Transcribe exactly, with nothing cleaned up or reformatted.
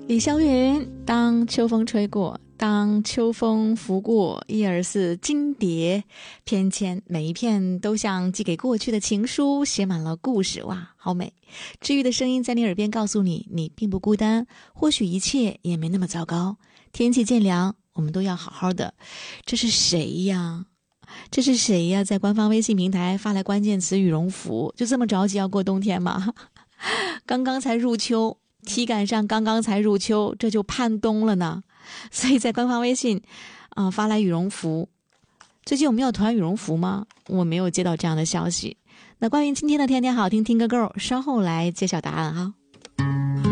李霄云，当秋风吹过，当秋风拂过，一二四金蝶翩跹，每一片都像寄给过去的情书，写满了故事。哇，好美！治愈的声音在你耳边告诉你，你并不孤单，或许一切也没那么糟糕。天气渐凉，我们都要好好的。这是谁呀？这是谁呀？在官方微信平台发来关键词羽绒服，就这么着急要过冬天吗？刚刚才入秋，体感上刚刚才入秋，这就盼冬了呢。所以在官方微信啊、呃、发来羽绒服。最近我们要团羽绒服吗？我没有接到这样的消息。那关于今天的天天好听听歌 girl， 稍后来揭晓答案哈。